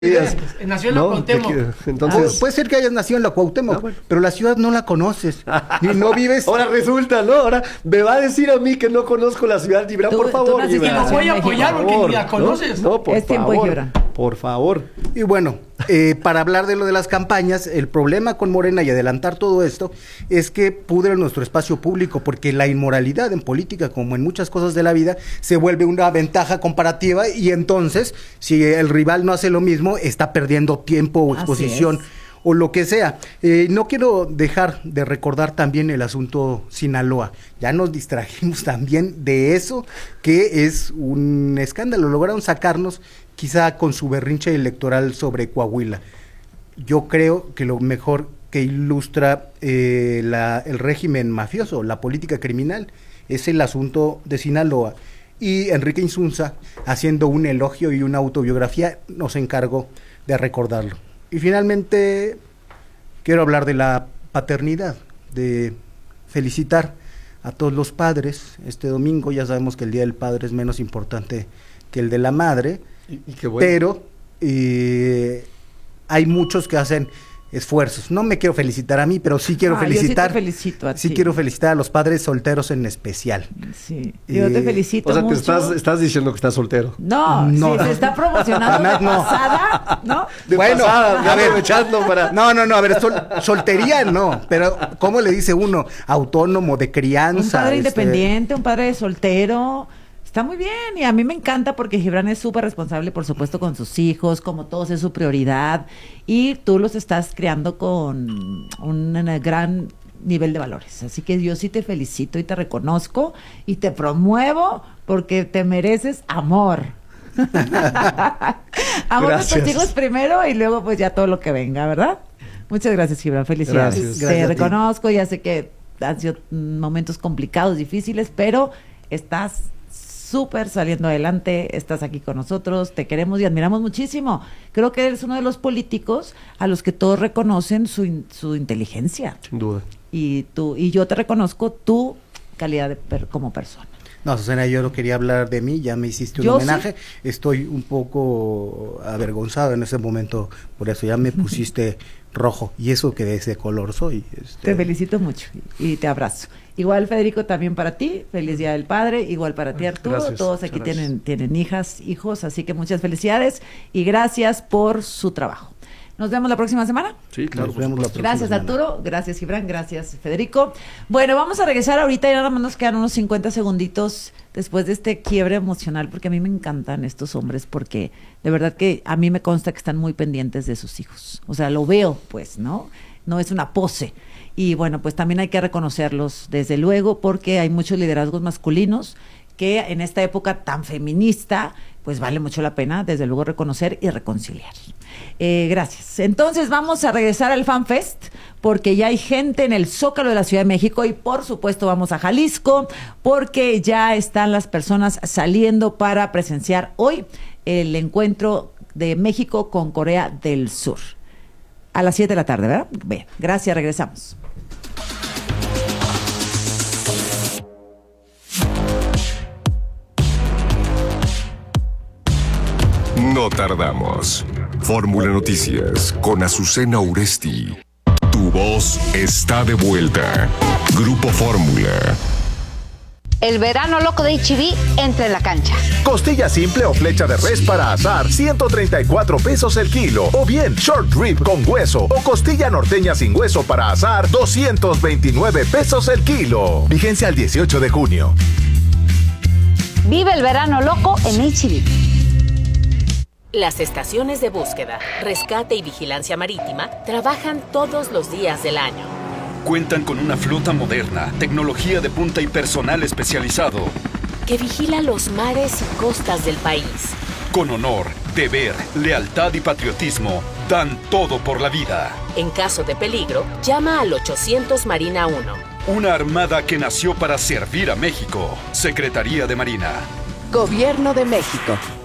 Nació en la Cuauhtémoc. Entonces, puede ser que hayas nacido en la Cuauhtémoc, bueno, pero la ciudad no la conoces. Y no vives. Ahora resulta, ¿no? Ahora me va a decir a mí que no conozco la ciudad, Gibran, por favor. Que lo voy a apoyar porque ni la conoces. No, por es tiempo, favor. Gibran. Por favor. Y bueno, para hablar de lo de las campañas, el problema con Morena y adelantar todo esto es que pudre nuestro espacio público, porque la inmoralidad en política, como en muchas cosas de la vida, se vuelve una ventaja comparativa y entonces, si el rival no hace lo mismo, está perdiendo tiempo o exposición o lo que sea. No quiero dejar de recordar también el asunto Sinaloa. Ya nos distrajimos también de eso, que es un escándalo. Lograron sacarnos quizá con su berrinche electoral sobre Coahuila. Yo creo que lo mejor que ilustra el régimen mafioso, la política criminal, es el asunto de Sinaloa. Y Enrique Insunza, haciendo un elogio y una autobiografía, nos encargó de recordarlo. Y finalmente, quiero hablar de la paternidad, de felicitar a todos los padres. Este domingo ya sabemos que el Día del Padre es menos importante que el de la madre, y qué bueno. Pero hay muchos que hacen esfuerzos. No me quiero felicitar a mí, pero sí quiero felicitar. Yo sí te felicito a ti. Sí quiero felicitar a los padres solteros en especial. Sí, yo te felicito o sea, mucho. Te estás diciendo que estás soltero. No, sí, se está promocionando de pasada, ¿no? De bueno, pasada, a ver, aprovechando para... No, a ver, soltería no, pero ¿cómo le dice uno? Autónomo, de crianza. Un padre independiente, un padre soltero. Está muy bien, y a mí me encanta porque Gibran es súper responsable, por supuesto, con sus hijos, como todos es su prioridad, y tú los estás criando con un gran nivel de valores. Así que yo sí te felicito y te reconozco y te promuevo porque te mereces amor. Amor de tus hijos primero y luego pues ya todo lo que venga, ¿verdad? Muchas gracias, Gibran, felicidades. Gracias. Te reconozco, ya sé que han sido momentos complicados, difíciles, pero estás súper saliendo adelante, estás aquí con nosotros, te queremos y admiramos muchísimo. Creo que eres uno de los políticos a los que todos reconocen su inteligencia. Sin duda. Y yo te reconozco tu calidad como persona. No, Susana, yo no quería hablar de mí, ya me hiciste un homenaje, sí. Estoy un poco avergonzado en ese momento, por eso ya me pusiste rojo, y eso que de ese color soy. Te felicito mucho y te abrazo. Igual, Federico, también para ti, feliz Día del Padre, igual para ti, Arturo, gracias, todos aquí tienen hijos, así que muchas felicidades y gracias por su trabajo. ¿Nos vemos la próxima semana? Sí, claro. Nos vemos la próxima Gracias, semana. Arturo. Gracias, Gibran. Gracias, Federico. Bueno, vamos a regresar ahorita y nada más nos quedan unos 50 segunditos después de este quiebre emocional, porque a mí me encantan estos hombres, porque de verdad que a mí me consta que están muy pendientes de sus hijos. O sea, lo veo, pues, ¿no? No es una pose. Y bueno, pues también hay que reconocerlos, desde luego, porque hay muchos liderazgos masculinos que en esta época tan feminista, pues vale mucho la pena, desde luego, reconocer y reconciliar. Gracias. Entonces vamos a regresar al FanFest, porque ya hay gente en el Zócalo de la Ciudad de México y por supuesto vamos a Jalisco, porque ya están las personas saliendo para presenciar hoy el encuentro de México con Corea del Sur. A las 7 de la tarde, ¿verdad? Bien, gracias, regresamos. No tardamos. Fórmula Noticias con Azucena Uresti. Tu voz está de vuelta. Grupo Fórmula. El verano loco de H-E-B entra en la cancha. Costilla simple o flecha de res para asar, 134 pesos el kilo. O bien, short rib con hueso o costilla norteña sin hueso para asar, 229 pesos el kilo. Vigencia al 18 de junio. Vive el verano loco en H-E-B. Las estaciones de búsqueda, rescate y vigilancia marítima trabajan todos los días del año. Cuentan con una flota moderna, tecnología de punta y personal especializado que vigila los mares y costas del país. Con honor, deber, lealtad y patriotismo, dan todo por la vida. En caso de peligro, llama al 800 Marina 1. Una armada que nació para servir a México. Secretaría de Marina. Gobierno de México.